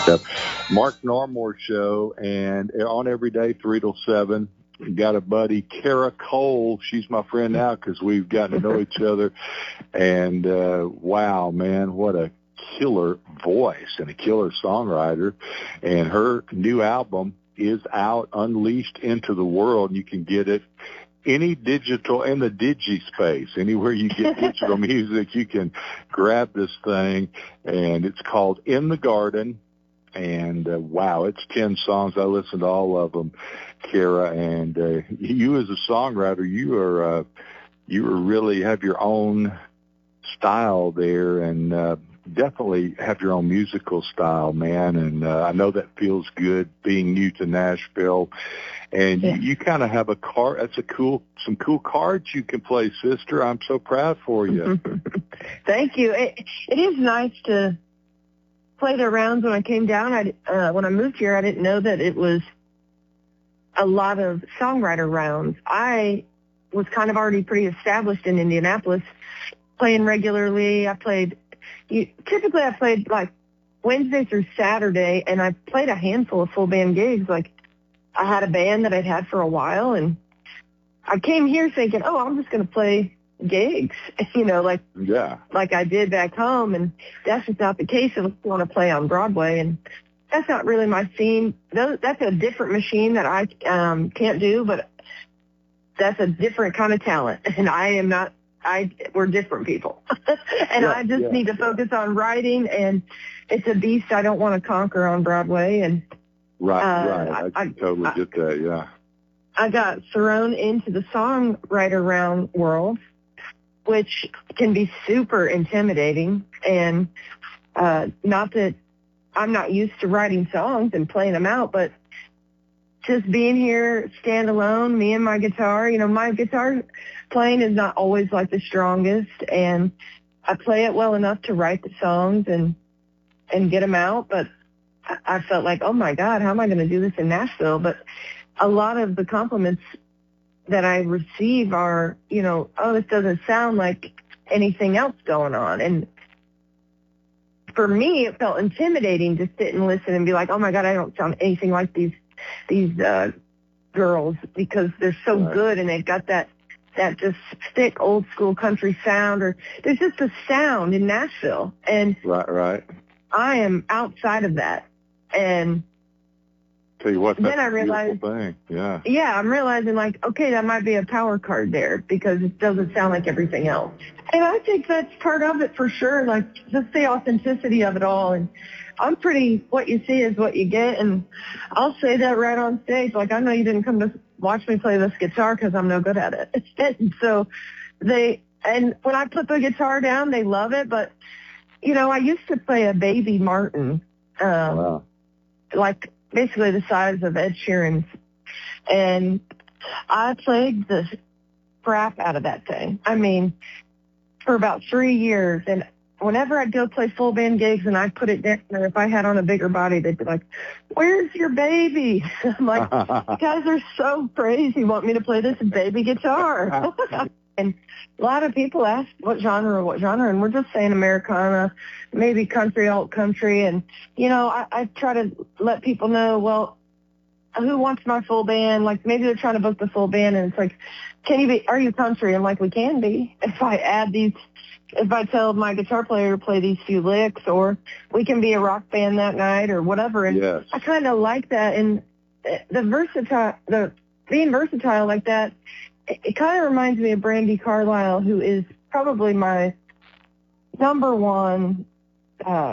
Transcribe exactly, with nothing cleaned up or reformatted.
Mark Normore Show, and on every day, three till seven. Got a buddy, Kara Cole. She's my friend now because we've gotten to know each other. And, uh, wow, man, what a killer voice and a killer songwriter. And her new album is out, Unleashed into the World. You can get it any digital, in the digi space, anywhere you get digital music, you can grab this thing. And it's called In the Garden. And, uh, wow, it's ten songs. I listened to all of them, Kara. And uh, you as a songwriter, you are uh, you are really have your own style there, and uh, definitely have your own musical style, man. And uh, I know that feels good being new to Nashville. And yeah. you, you kind of have a card. That's a cool, some cool cards you can play, sister. I'm so proud for you. Thank you. It, it is nice to play the rounds. When I came down, I uh, when I moved here, I didn't know that it was a lot of songwriter rounds. I was kind of already pretty established in Indianapolis, playing regularly. I played, you, typically I played like Wednesday through Saturday, and I played a handful of full band gigs. Like I had a band that I'd had for a while, and I came here thinking, oh, I'm just going to play gigs, you know, like yeah, like I did back home, and that's just not the case. I want to play on Broadway, and that's not really my scene. That's a different machine that I um, can't do, but that's a different kind of talent, and I am not. I we're different people, and yeah, I just yeah, need to yeah. focus on writing, and it's a beast I don't want to conquer on Broadway. And right, uh, right, I, I totally I, get that. Yeah, I got thrown into the songwriter round world, which can be super intimidating. And uh, not that I'm not used to writing songs and playing them out, but just being here, stand alone, me and my guitar. You know, my guitar playing is not always like the strongest, and I play it well enough to write the songs and and get them out. But I felt like, oh my God, how am I going to do this in Nashville? But a lot of the compliments that I receive are, you know, oh, this doesn't sound like anything else going on. And for me, it felt intimidating to sit and listen and be like, oh my God, I don't sound anything like these these uh, girls, because they're so right. good, and they've got that that just thick old school country sound, or there's just a sound in Nashville, and right, right. I am outside of that. And tell you what, that's then I realized, a beautiful thing. Yeah. Yeah, I'm realizing, like, okay, that might be a power card there, because it doesn't sound like everything else. And I think that's part of it for sure, like, just the authenticity of it all. And I'm pretty, what you see is what you get, and I'll say that right on stage. Like, I know you didn't come to watch me play this guitar because I'm no good at it. And so they, and when I put the guitar down, they love it. But, you know, I used to play a baby Martin, um, wow. like, basically the size of Ed Sheeran's. And I played the crap out of that thing. I mean, for about three years. And whenever I'd go play full band gigs and I'd put it down, or if I had on a bigger body, they'd be like, where's your baby? I'm like, you guys are so crazy. Want me to play this baby guitar? And a lot of people ask what genre, what genre, and we're just saying Americana, maybe country, alt country. And, you know, I, I try to let people know, well, who wants my full band? Like, maybe they're trying to book the full band, and it's like, can you be, are you country? I'm like, we can be. If I add these, if I tell my guitar player to play these few licks, or we can be a rock band that night, or whatever. And yes. I kind of like that. And the versatile, the being versatile like that, it kind of reminds me of Brandi Carlile, who is probably my number one uh,